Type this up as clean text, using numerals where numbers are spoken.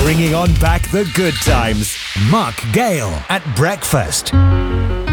bringing on back the good times. Mark Gale at breakfast.